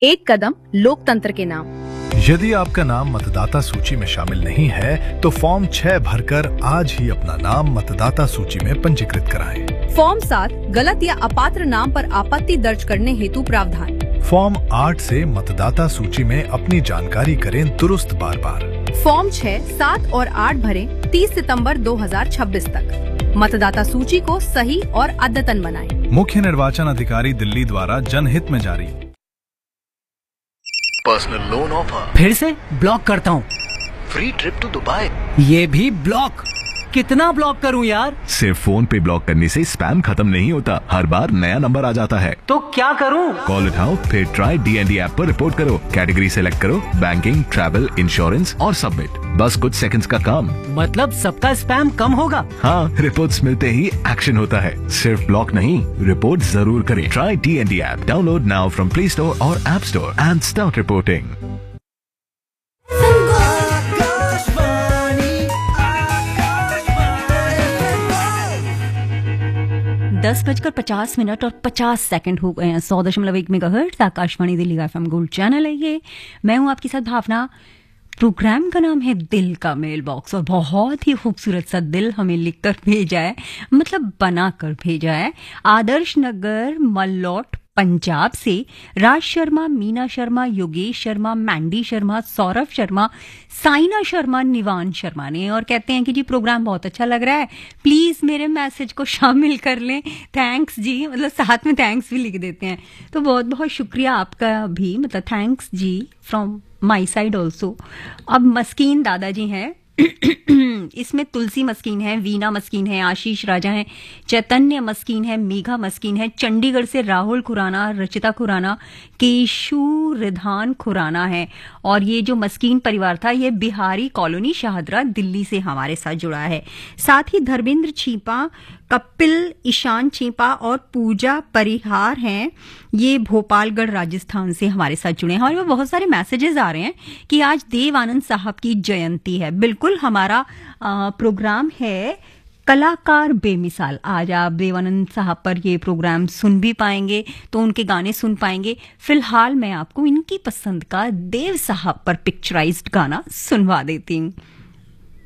एक कदम लोकतंत्र के नाम। यदि आपका नाम मतदाता सूची में शामिल नहीं है तो फॉर्म 6 भरकर आज ही अपना नाम मतदाता सूची में पंजीकृत कराएं। फॉर्म 7 गलत या अपात्र नाम पर आपत्ति दर्ज करने हेतु प्रावधान। फॉर्म 8 से मतदाता सूची में अपनी जानकारी करें दुरुस्त बार बार। फॉर्म 6, 7 और 8 भरें 30 सितंबर 2026 तक। मतदाता सूची को सही और अद्यतन बनाएं। मुख्य निर्वाचन अधिकारी दिल्ली द्वारा जनहित में जारी। Personal loan offer. फिर से ब्लॉक करता हूँ। Free trip to Dubai. ये भी ब्लॉक। कितना ब्लॉक करूँ यार? सिर्फ फोन पे ब्लॉक करने से स्पैम खत्म नहीं होता, हर बार नया नंबर आ जाता है। तो क्या करूँ? कॉल उठाओ, फिर ट्राई DND ऐप पर रिपोर्ट करो, कैटेगरी सेलेक्ट करो, बैंकिंग, ट्रैवल, इंश्योरेंस और सबमिट। बस कुछ सेकंड्स का काम। मतलब सबका स्पैम कम होगा? हाँ, रिपोर्ट्स मिलते ही एक्शन होता है। सिर्फ ब्लॉक नहीं, रिपोर्ट जरूर करें। Try DND app, download now from play store और app store and start reporting. 10:50 और 50 सेकंड हो गए हैं। 100.1 मेगाहर्ट्ज आकाशवाणी दिल्ली का FM गोल्ड चैनल है ये। मैं हूं आपके साथ भावना। प्रोग्राम का नाम है दिल का मेल बॉक्स और बहुत ही खूबसूरत सा दिल हमें लिखकर भेजा है, मतलब बना कर भेजा है। आदर्श नगर मल्लौट पंजाब से राज शर्मा, मीना शर्मा, योगेश शर्मा, मैंडी शर्मा, सौरभ शर्मा, साइना शर्मा, निवान शर्मा ने, और कहते हैं कि जी प्रोग्राम बहुत अच्छा लग रहा है, प्लीज मेरे मैसेज को शामिल कर लें। थैंक्स जी, मतलब साथ में थैंक्स भी लिख देते हैं। तो बहुत बहुत शुक्रिया आपका भी, मतलब thanks ji from my side also. अब मस्कीन दादाजी हैं इसमें तुलसी मस्कीन है, वीना मस्कीन है, आशीष राजा है, चैतन्य मस्कीन है, मेघा मस्कीन है, चंडीगढ़ से राहुल खुराना, रचिता खुराना, केशु रिधान खुराना है। और ये जो मस्कीन परिवार था ये बिहारी कॉलोनी शाहदरा दिल्ली से हमारे साथ जुड़ा है। साथ ही धर्मेंद्र छीपा, कपिल ईशान छीपा और पूजा परिहार हैं, ये भोपालगढ़ राजस्थान से हमारे साथ जुड़े हैं। और बहुत सारे मैसेजेस आ रहे हैं कि आज देव आनंद साहब की जयंती है। बिल्कुल, हमारा प्रोग्राम है कलाकार बेमिसाल। आज आप देवानंद साहब पर ये प्रोग्राम सुन भी पाएंगे, तो उनके गाने सुन पाएंगे। फिलहाल मैं आपको इनकी पसंद का देव साहब पर पिक्चराइज्ड गाना सुनवा देती हूँ।